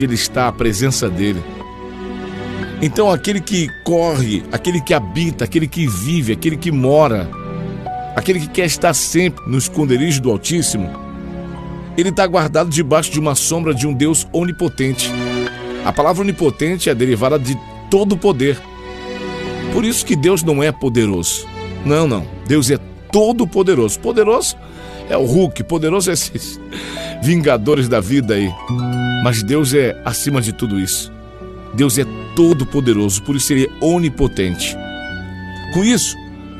Ele está a presença dele. Então aquele que corre, aquele que habita, aquele que vive, aquele que mora, aquele que quer estar sempre no esconderijo do Altíssimo, ele está guardado debaixo de uma sombra de um Deus onipotente. A palavra onipotente é derivada de todo poder. Por isso que Deus não é poderoso. Não. Deus é todo poderoso. Poderoso é o Hulk, poderoso é esses vingadores da vida aí. Mas Deus é acima de tudo isso. Deus é todo poderoso, por isso ele é onipotente. Com isso,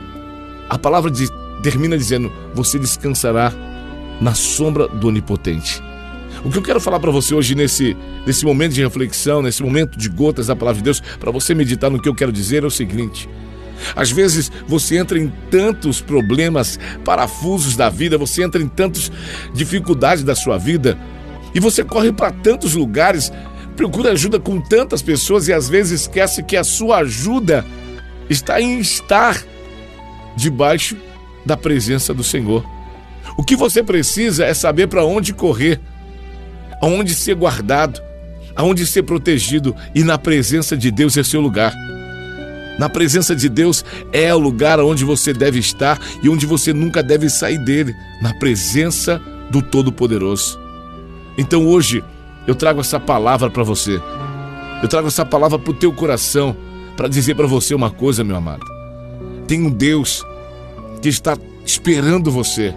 a palavra termina dizendo: você descansará na sombra do onipotente. O que eu quero falar para você hoje nesse momento de reflexão, nesse momento de gotas da palavra de Deus, para você meditar no que eu quero dizer, é o seguinte: às vezes você entra em tantos problemas, parafusos da vida, você entra em tantas dificuldades da sua vida, e você corre para tantos lugares, procura ajuda com tantas pessoas e às vezes esquece que a sua ajuda está em estar debaixo da presença do Senhor. O que você precisa é saber para onde correr, aonde ser guardado, aonde ser protegido, e na presença de Deus é seu lugar. Na presença de Deus é o lugar onde você deve estar e onde você nunca deve sair dele, na presença do Todo-Poderoso. Então hoje eu trago essa palavra para você. Eu trago essa palavra para o teu coração, para dizer para você uma coisa, meu amado. Tem um Deus que está esperando você.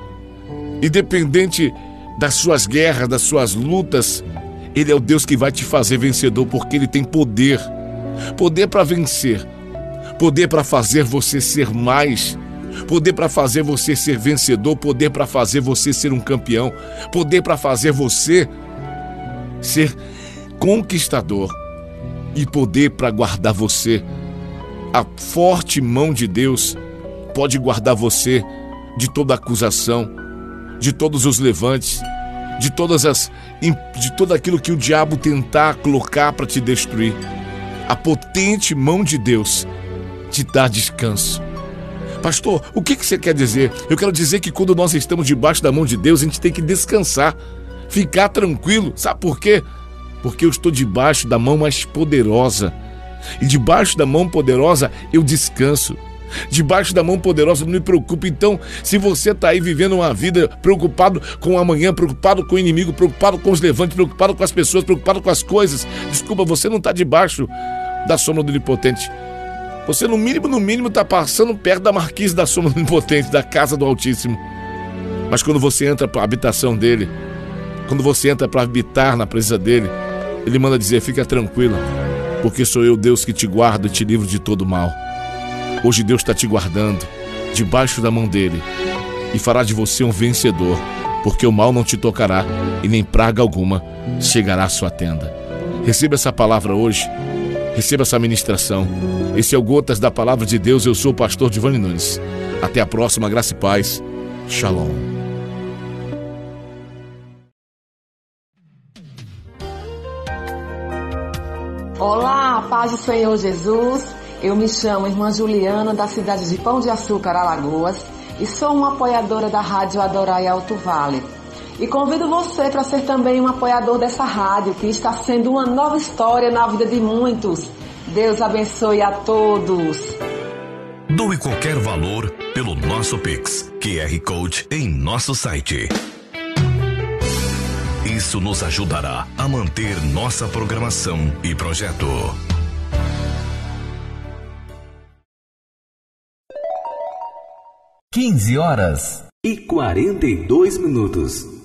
Independente das suas guerras, das suas lutas, Ele é o Deus que vai te fazer vencedor, porque Ele tem poder. Poder para vencer. Poder para fazer você ser mais. Poder para fazer você ser vencedor. Poder para fazer você ser um campeão. Poder para fazer você ser conquistador. E poder para guardar você. A forte mão de Deus pode guardar você de toda acusação, de todos os levantes, de tudo aquilo que o diabo tentar colocar para te destruir. A potente mão de Deus te dá descanso. Pastor, o que você quer dizer? Eu quero dizer que quando nós estamos debaixo da mão de Deus, a gente tem que descansar, ficar tranquilo. Sabe por quê? Porque eu estou debaixo da mão mais poderosa. E debaixo da mão poderosa eu descanso. Debaixo da mão poderosa eu não me preocupo. Então, se você está aí vivendo uma vida preocupado com o amanhã, preocupado com o inimigo, preocupado com os levantes, preocupado com as pessoas, preocupado com as coisas, desculpa, você não está debaixo da sombra do Onipotente. Você no mínimo está passando perto da marquise da sombra do Onipotente, da casa do Altíssimo. Mas quando você entra para a habitação dele, quando você entra para habitar na presença dele, ele manda dizer: fica tranquila, porque sou eu, Deus, que te guardo e te livro de todo mal. Hoje Deus está te guardando debaixo da mão dele e fará de você um vencedor, porque o mal não te tocará e nem praga alguma chegará à sua tenda. Receba essa palavra hoje, receba essa ministração. Esse é o Gotas da Palavra de Deus. Eu sou o pastor Giovanni Nunes. Até a próxima, graça e paz. Shalom. Olá, paz do Senhor Jesus. Eu me chamo Irmã Juliana, da cidade de Pão de Açúcar, Alagoas, e sou uma apoiadora da Rádio Adorai Alto Vale. E convido você para ser também um apoiador dessa rádio, que está sendo uma nova história na vida de muitos. Deus abençoe a todos. Doe qualquer valor pelo nosso Pix, QR Code em nosso site. Isso nos ajudará a manter nossa programação e projeto. 15 horas e 42 minutos.